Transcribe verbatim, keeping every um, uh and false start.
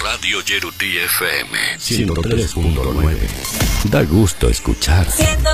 Radio Yerutí F M ciento tres punto nueve. Da gusto escuchar.